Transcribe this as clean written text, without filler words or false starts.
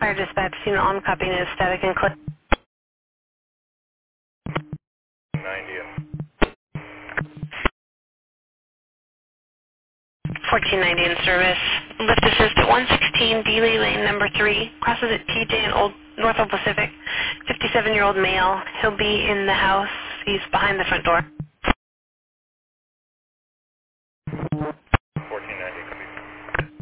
Fire dispatch, unit on copying is static and click. 90. 1490 in service. Lift assist at 116 Dealey Lane, number 3. Crosses at TJ and North Old Pacific. 57-year-old male. He'll be in the house. He's behind the front door.